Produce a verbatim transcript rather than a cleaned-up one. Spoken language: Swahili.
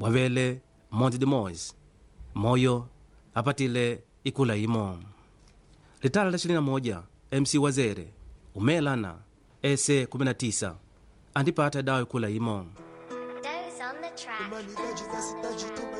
wavele Monte de Mois moyo apatile ikula imo. Litala la ishirini na moja M C Wazere umelana ese kumi na tisa andipata dawa ikula imo. Those on the track.